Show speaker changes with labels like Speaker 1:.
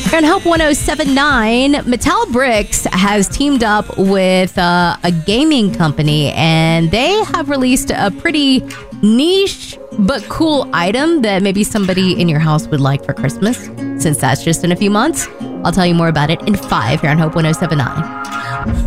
Speaker 1: Here on Hope 1079, Mattel Bricks has teamed up with a gaming company, and they have released a pretty niche but cool item that maybe somebody in your house would like for Christmas. Since that's just in a few months, I'll tell you more about it in 5 here on Hope 1079.